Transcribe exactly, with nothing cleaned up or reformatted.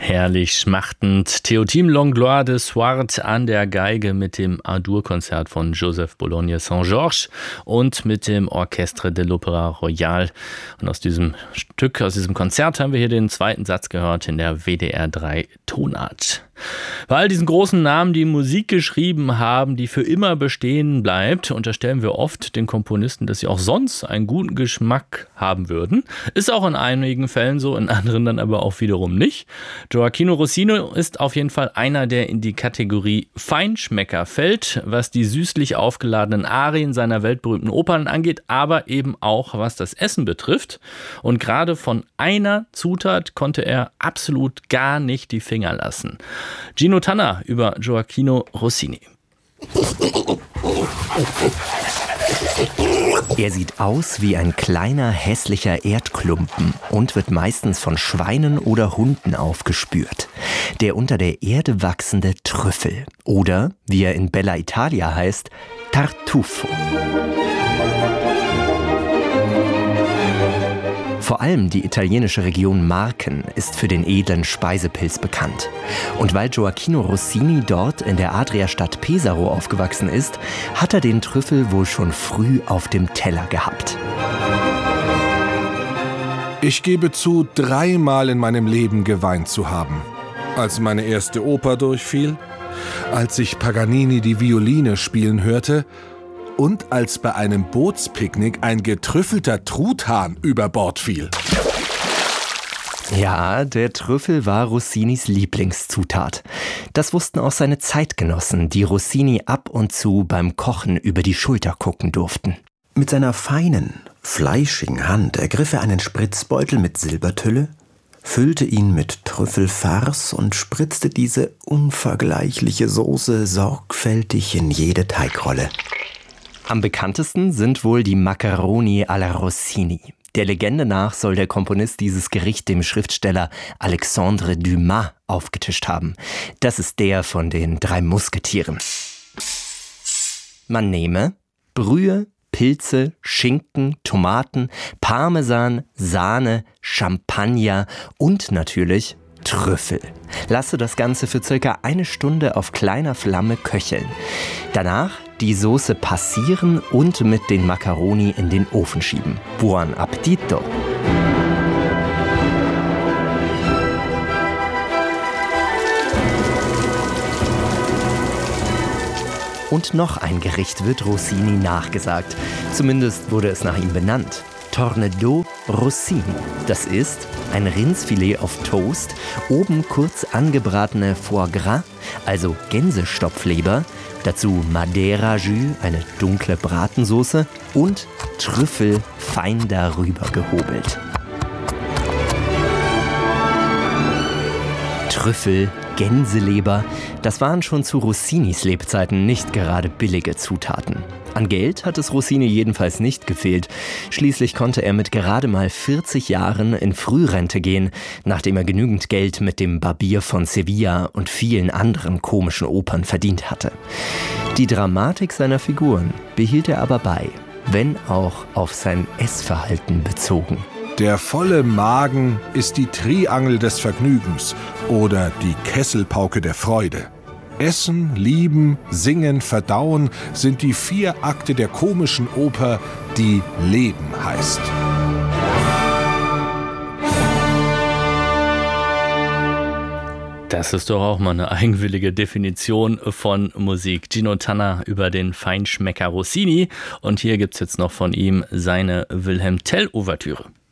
Herrlich schmachtend. Théotime Langlois de Swart an der Geige mit dem A-Dur-Konzert von Joseph Bologne Saint-Georges und mit dem Orchestre de l'Opéra Royal. Und aus diesem Stück, aus diesem Konzert haben wir hier den zweiten Satz gehört in der W D R drei Tonart. Bei all diesen großen Namen, die Musik geschrieben haben, die für immer bestehen bleibt, unterstellen wir oft den Komponisten, dass sie auch sonst einen guten Geschmack haben würden. Ist auch in einigen Fällen so, in anderen dann aber auch wiederum nicht. Gioachino Rossini ist auf jeden Fall einer, der in die Kategorie Feinschmecker fällt, was die süßlich aufgeladenen Arien seiner weltberühmten Opern angeht, aber eben auch was das Essen betrifft. Und gerade von einer Zutat konnte er absolut gar nicht die Finger lassen. Gino Tanner über Gioachino Rossini. Er sieht aus wie ein kleiner, hässlicher Erdklumpen und wird meistens von Schweinen oder Hunden aufgespürt. Der unter der Erde wachsende Trüffel oder, wie er in Bella Italia heißt, Tartufo. Vor allem die italienische Region Marken ist für den edlen Speisepilz bekannt. Und weil Gioachino Rossini dort in der Adriastadt Pesaro aufgewachsen ist, hat er den Trüffel wohl schon früh auf dem Teller gehabt. Ich gebe zu, dreimal in meinem Leben geweint zu haben. Als meine erste Oper durchfiel, als ich Paganini die Violine spielen hörte und als bei einem Bootspicknick ein getrüffelter Truthahn über Bord fiel. Ja, der Trüffel war Rossinis Lieblingszutat. Das wussten auch seine Zeitgenossen, die Rossini ab und zu beim Kochen über die Schulter gucken durften. Mit seiner feinen, fleischigen Hand ergriff er einen Spritzbeutel mit Silbertülle, füllte ihn mit Trüffelfarce und spritzte diese unvergleichliche Soße sorgfältig in jede Teigrolle. Am bekanntesten sind wohl die Macaroni alla Rossini. Der Legende nach soll der Komponist dieses Gericht dem Schriftsteller Alexandre Dumas aufgetischt haben. Das ist der von den drei Musketieren. Man nehme Brühe, Pilze, Schinken, Tomaten, Parmesan, Sahne, Champagner und natürlich Trüffel. Lasse das Ganze für circa eine Stunde auf kleiner Flamme köcheln. Danach die Soße passieren und mit den Macaroni in den Ofen schieben. Buon appetito! Und noch ein Gericht wird Rossini nachgesagt. Zumindest wurde es nach ihm benannt. Tornedò Rossini. Das ist ein Rindsfilet auf Toast, oben kurz angebratene Foie Gras, also Gänsestopfleber, dazu Madeira-Jus, eine dunkle Bratensoße und Trüffel fein darüber gehobelt. Trüffel, Gänseleber, das waren schon zu Rossinis Lebzeiten nicht gerade billige Zutaten. An Geld hat es Rossini jedenfalls nicht gefehlt. Schließlich konnte er mit gerade mal vierzig Jahren in Frührente gehen, nachdem er genügend Geld mit dem Barbier von Sevilla und vielen anderen komischen Opern verdient hatte. Die Dramatik seiner Figuren behielt er aber bei, wenn auch auf sein Essverhalten bezogen. Der volle Magen ist die Triangel des Vergnügens oder die Kesselpauke der Freude. Essen, Lieben, Singen, Verdauen sind die vier Akte der komischen Oper, die Leben heißt. Das ist doch auch mal eine eigenwillige Definition von Musik. Gino Tanner über den Feinschmecker Rossini. Und hier gibt's jetzt noch von ihm seine Wilhelm Tell-Ouvertüre.